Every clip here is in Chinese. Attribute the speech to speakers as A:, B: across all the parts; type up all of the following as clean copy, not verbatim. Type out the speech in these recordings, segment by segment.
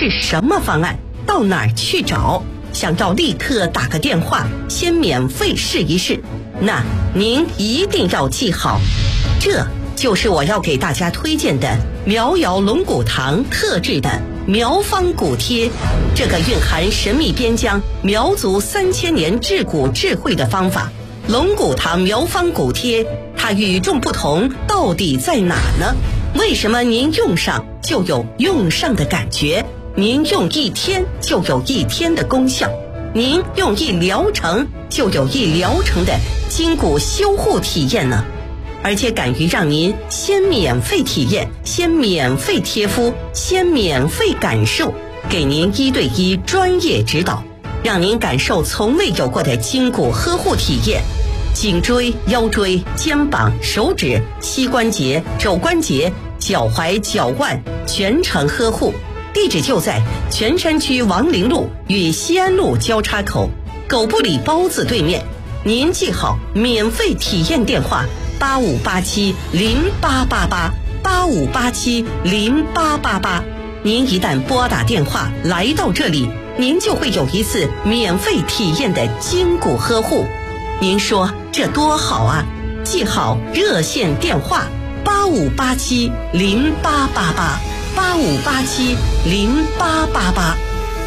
A: 是什么方案？到哪儿去找？想要立刻打个电话，先免费试一试，那您一定要记好，这就是我要给大家推荐的苗瑶龙骨堂特制的苗方骨贴，这个蕴含神秘边疆苗族3000年治骨智慧的方法。龙骨堂苗方骨贴，它与众不同到底在哪呢？为什么您用上就有用上的感觉？您用1天就有1天的功效，您用1疗程就有1疗程的筋骨修护体验呢？而且敢于让您先免费体验，先免费贴敷，先免费感受，给您1对1专业指导，让您感受从未有过的筋骨呵护体验。颈椎、腰椎、肩膀、手指、膝关节、肘关节、脚踝、脚腕全程呵护。地址就在泉山区王陵路与西安路交叉口狗不理包子对面。您记好免费体验电话8587088885870888。您一旦拨打电话来到这里，您就会有一次免费体验的筋骨呵护。您说这多好啊！记好热线电话8587088885870888。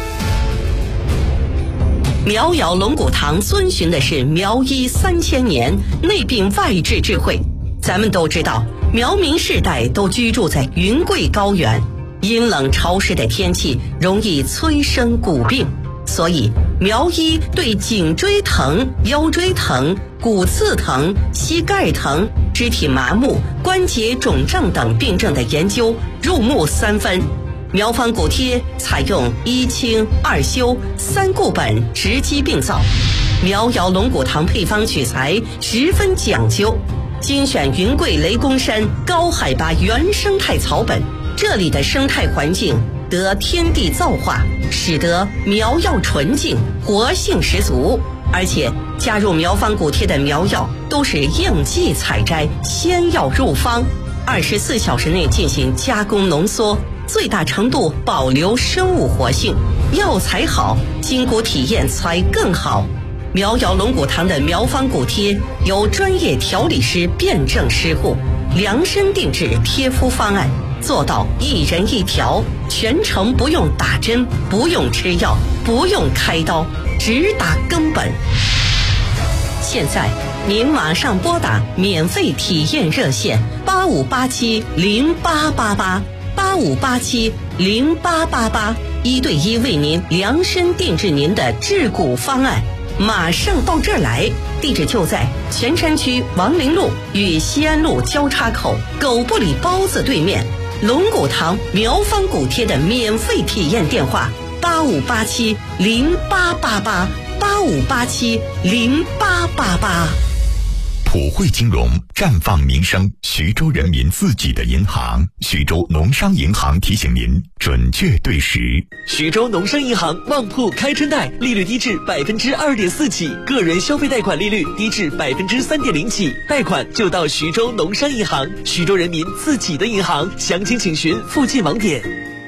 A: 苗瑶龙骨堂遵循的是苗医3000年内病外治智慧。咱们都知道，苗民世代都居住在云贵高原，阴冷潮湿的天气容易催生骨病，所以苗医对颈椎疼、腰椎疼、骨刺疼、膝盖疼、肢体麻木、关节肿胀等病症的研究入木3分。苗方骨贴采用1清2修3固本直击病灶，苗瑶龙骨堂配方取材十分讲究，精选云贵雷公山高海拔原生态草本，这里的生态环境得天地造化，使得苗药纯净，活性十足。而且加入苗方骨贴的苗药都是应季采摘，鲜药入方，24小时内进行加工浓缩，最大程度保留生物活性，药材好，筋骨体验才更好。苗瑶龙骨堂的苗方骨贴由专业调理师辩证施护，量身定制贴敷方案，做到1人1条，全程不用打针，不用吃药，不用开刀，只打根本。现在您马上拨打免费体验热线8587088885870888，1对1为您量身定制您的治骨方案，马上到这儿来。地址就在泉山区王陵路与西安路交叉口狗不理包子对面。龙骨堂苗方骨贴的免费体验电话8587088885870888。
B: 普惠金融绽放民生，徐州人民自己的银行，徐州农商银行提醒您准确对时。
C: 徐州农商银行旺铺开春贷，利率低至2.4%起，个人消费贷款利率低至3.0%起，贷款就到徐州农商银行，徐州人民自己的银行，详情请询附近网点。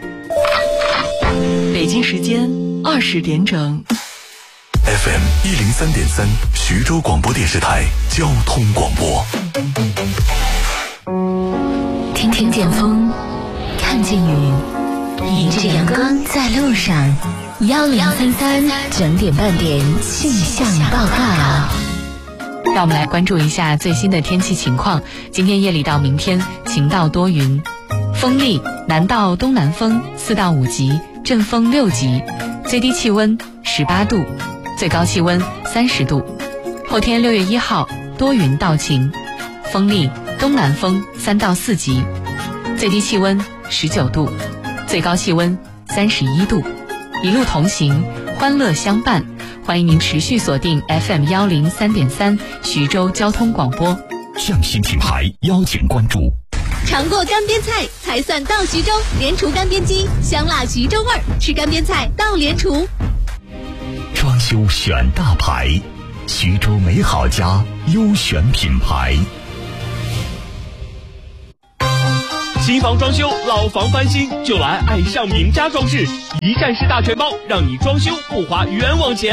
D: 北京时间20点整。
B: FM 103.3，徐州广播电视台交通广播。
E: 听见风，看见雨，迎着阳光在路上。1033整点半点气象报告。
D: 让我们来关注一下最新的天气情况。今天夜里到明天晴到多云，风力南到东南风4到5级，阵风6级，最低气温18度，最高气温30度。后天6月1号多云到晴，风力东南风3到4级，最低气温19度，最高气温31度。一路同行，欢乐相伴。欢迎您持续锁定 FM 103.3徐州交通广播。
B: 匠心品牌邀请关注。
F: 尝过干煸菜才算到徐州，联厨干煸鸡，香辣徐州味儿，吃干煸菜到联厨。
B: 装修选大牌，徐州美好家优选品牌。
G: 新房装修、老房翻新，就来爱尚名家装饰，一站式大全包，让你装修不花冤枉钱。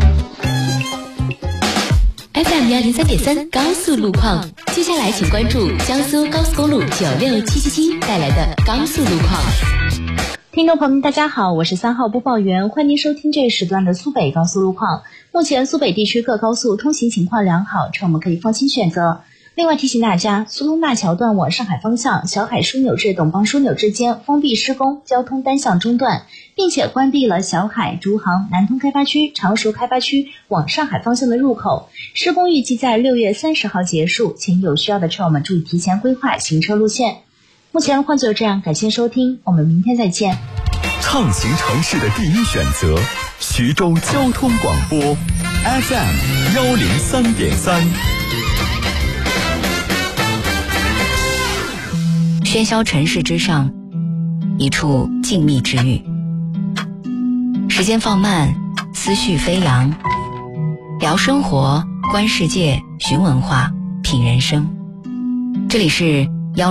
E: FM 103.3高速路况，接下来请关注江苏高速公路96777带来的高速路况。
H: 听众朋友们，大家好，我是3号播报员，欢迎您收听这一时段的苏北高速路况。目前苏北地区各高速通行情况良好，车我们可以放心选择。另外提醒大家，苏通大桥段往上海方向小海枢纽至董邦枢纽之间封闭施工，交通单向中断，并且关闭了小海、竹杭、南通开发区、常熟开发区往上海方向的入口。施工预计在6月30号结束，请有需要的车友们注意提前规划行车路线。目前路况就这样，感谢收听，我们明天再见。
B: 畅行城市的第一选择，徐州交通广播 FM 103.3。
E: 喧嚣尘世之上，一处静谧之域。时间放慢，思绪飞扬，聊生活，观世界，寻文化，品人生。这里是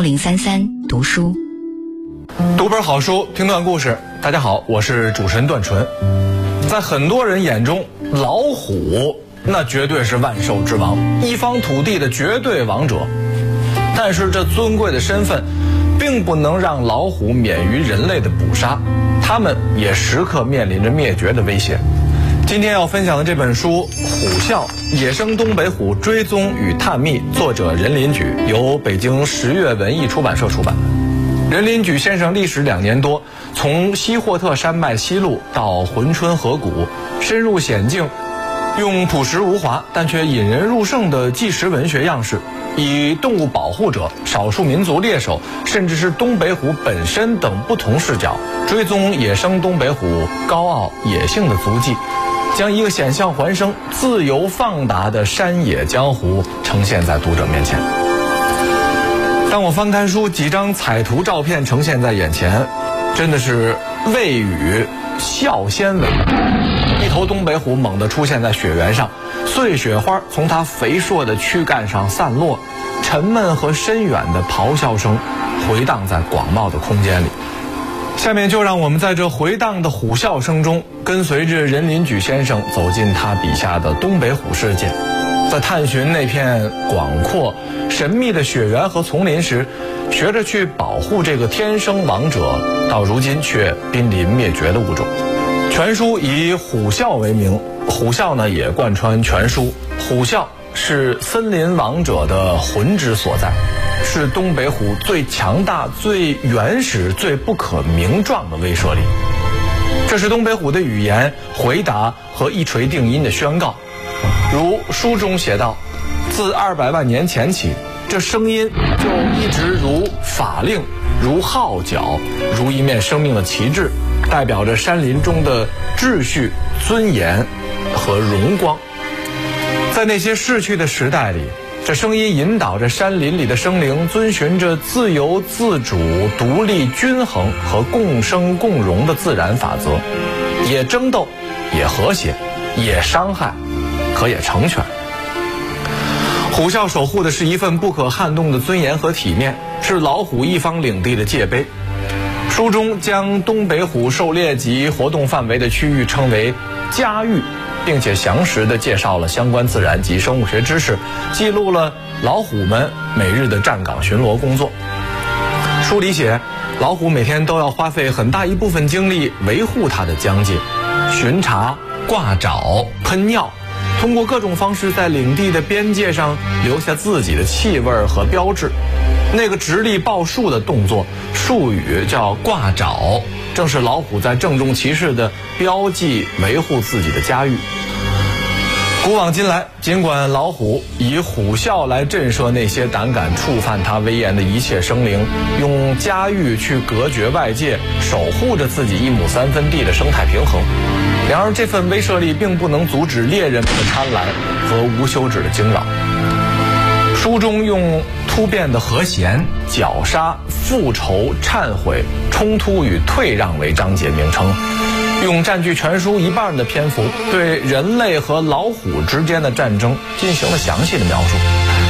E: 1033读书，
I: 读本好书，听段故事。大家好，我是主持人段纯。在很多人眼中，老虎那绝对是万兽之王，一方土地的绝对王者。但是这尊贵的身份并不能让老虎免于人类的捕杀，它们也时刻面临着灭绝的威胁。今天要分享的这本书《虎啸：野生东北虎追踪与探秘》，作者任林举，由北京十月文艺出版社出版。任林举先生历时2年多，从西霍特山脉西路到珲春河谷，深入险境，用朴实无华但却引人入胜的纪实文学样式，以动物保护者、少数民族猎手，甚至是东北虎本身等不同视角，追踪野生东北虎高傲野性的足迹，将一个险象环生、自由放达的山野江湖呈现在读者面前。当我翻开书，几张彩图照片呈现在眼前，真的是未雨笑先闻。一头东北虎猛地出现在雪原上，碎雪花从它肥硕的躯干上散落，沉闷和深远的咆哮声回荡在广袤的空间里。下面就让我们在这回荡的虎啸声中，跟随着任林举先生走进他笔下的东北虎世界，在探寻那片广阔神秘的雪原和丛林时，学着去保护这个天生王者，到如今却濒临灭绝的物种。全书以虎啸为名，虎啸呢也贯穿全书。虎啸是森林王者的魂之所在，是东北虎最强大、最原始、最不可名状的威慑力。这是东北虎的语言、回答和一锤定音的宣告。如书中写道，自200万年前起，这声音就一直如法令，如号角，如一面生命的旗帜，代表着山林中的秩序、尊严和荣光。在那些逝去的时代里，这声音引导着山林里的生灵，遵循着自由自主、独立均衡和共生共荣的自然法则，也争斗，也和谐，也伤害，可也成全。虎啸守护的是一份不可撼动的尊严和体面，是老虎一方领地的界碑。书中将东北虎狩猎及活动范围的区域称为家域，并且详实地介绍了相关自然及生物学知识，记录了老虎们每日的站岗巡逻工作。书里写，老虎每天都要花费很大一部分精力维护它的疆界，巡查、挂爪、喷尿，通过各种方式在领地的边界上留下自己的气味和标志。那个直立抱树的动作，术语叫挂爪，正是老虎在郑重其事地标记维护自己的家域。古往今来，尽管老虎以虎啸来震慑那些胆敢触犯它威严的一切生灵，用家域去隔绝外界，守护着自己1亩3分地的生态平衡。然而这份威慑力并不能阻止猎人们的贪婪和无休止的惊扰。书中用突变的和弦、绞杀、复仇、忏悔、冲突与退让为章节名称，用占据全书1半的篇幅，对人类和老虎之间的战争进行了详细的描述，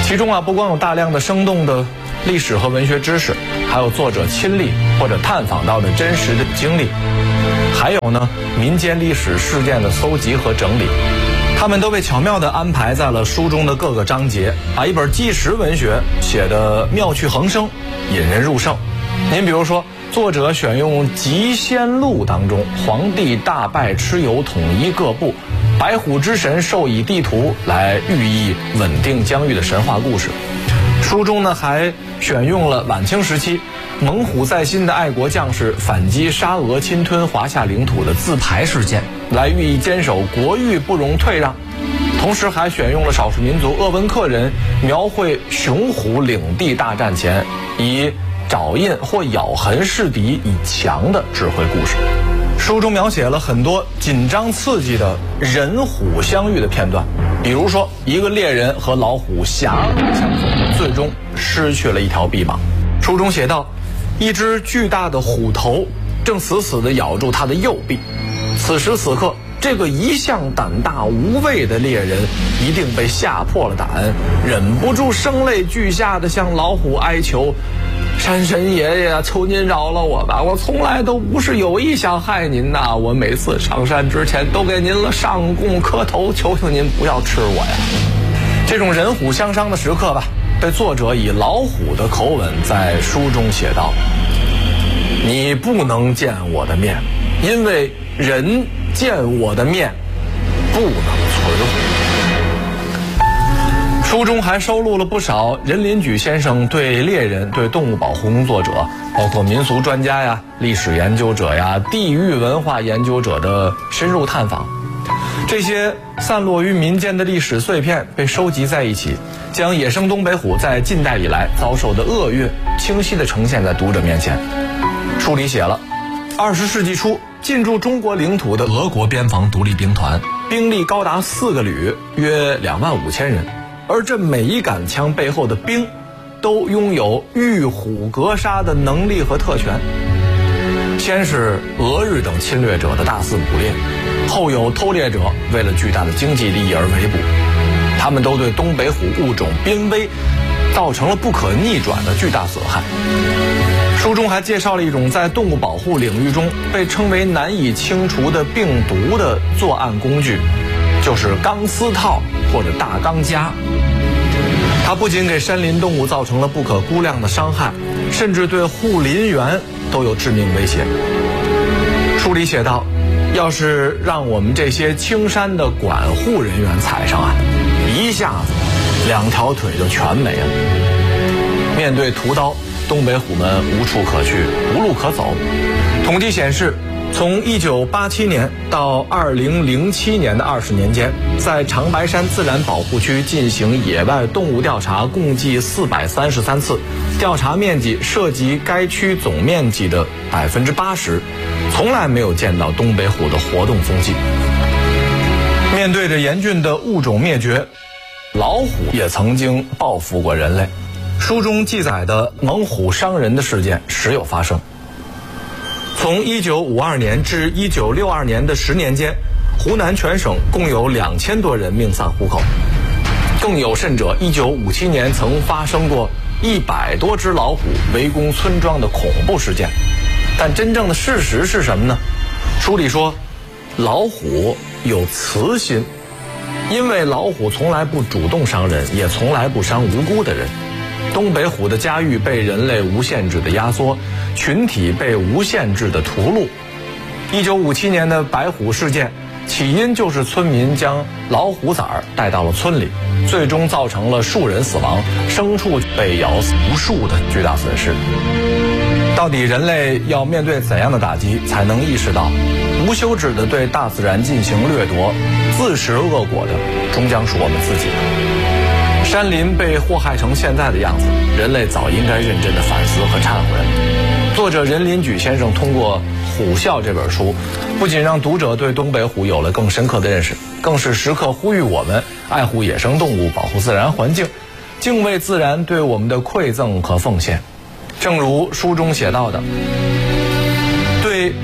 I: 其中不光有大量的生动的历史和文学知识，还有作者亲历或者探访到的真实的经历，还有民间历史事件的搜集和整理，他们都被巧妙地安排在了书中的各个章节，把一本纪实文学写得妙趣横生，引人入胜。您比如说，作者选用《集仙录》当中皇帝大败蚩尤，统一各部，白虎之神授以地图来寓意稳定疆域的神话故事。书中还选用了晚清时期猛虎在心的爱国将士反击沙俄侵吞华夏领土的自排事件，来寓意坚守国域不容退让。同时还选用了少数民族鄂温克人描绘雄虎领地大战前以爪印或咬痕示敌以强的指挥故事。书中描写了很多紧张刺激的人虎相遇的片段，比如说一个猎人和老虎狭恶相逢，最终失去了一条臂膀。书中写道，一只巨大的虎头正死死地咬住他的右臂，此时此刻这个一向胆大无畏的猎人一定被吓破了胆，忍不住声泪俱下地向老虎哀求，山神爷爷，求您饶了我吧，我从来都不是有意想害您呐，我每次上山之前都给您了上供磕头，求求您不要吃我呀。这种人虎相伤的时刻被作者以老虎的口吻在书中写道，你不能见我的面，因为人见我的面不能存活。书中还收录了不少任林举先生对猎人、对动物保护工作者，包括民俗专家呀、历史研究者呀、地域文化研究者的深入探访。这些散落于民间的历史碎片被收集在一起，将野生东北虎在近代以来遭受的厄运清晰地呈现在读者面前。书里写了20世纪初进驻中国领土的俄国边防独立兵团，兵力高达4个旅，约25000人，而这每一杆枪背后的兵都拥有遇虎格杀的能力和特权。先是俄日等侵略者的大肆捕猎，后有偷猎者为了巨大的经济利益而围捕，他们都对东北虎物种濒危造成了不可逆转的巨大损害。书中还介绍了一种在动物保护领域中被称为难以清除的病毒的作案工具，就是钢丝套或者大钢夹。它不仅给山林动物造成了不可估量的伤害，甚至对护林员都有致命威胁。书里写道，要是让我们这些青山的管护人员踩上一下子2条腿就全没了。面对屠刀，东北虎们无处可去，无路可走。统计显示，从1987年到2007年的20年间，在长白山自然保护区进行野外动物调查共计433次，调查面积涉及该区总面积的80%，从来没有见到东北虎的活动踪迹。面对着严峻的物种灭绝，老虎也曾经报复过人类。书中记载的猛虎伤人的事件时有发生。从1952年至1962年的10年间，湖南全省共有2000多人命丧虎口。更有甚者，1957年曾发生过100多只老虎围攻村庄的恐怖事件。但真正的事实是什么呢？书里说，老虎有慈心，因为老虎从来不主动伤人，也从来不伤无辜的人。东北虎的家域被人类无限制的压缩，群体被无限制的屠戮。1957年的白虎事件起因就是村民将老虎崽儿带到了村里，最终造成了数人死亡，牲畜被咬死无数的巨大损失。到底人类要面对怎样的打击，才能意识到无休止地对大自然进行掠夺，自食恶果的终将是我们自己。山林被祸害成现在的样子，人类早应该认真的反思和忏悔。作者任林举先生通过《虎啸》这本书，不仅让读者对东北虎有了更深刻的认识，更是时刻呼吁我们爱护野生动物，保护自然环境，敬畏自然对我们的馈赠和奉献。正如书中写到的，对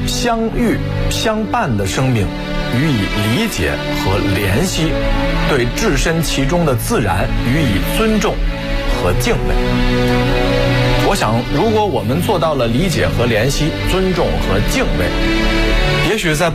I: 相遇相伴的生命予以理解和怜惜，对置身其中的自然予以尊重和敬畏。我想，如果我们做到了理解和怜惜、尊重和敬畏，也许在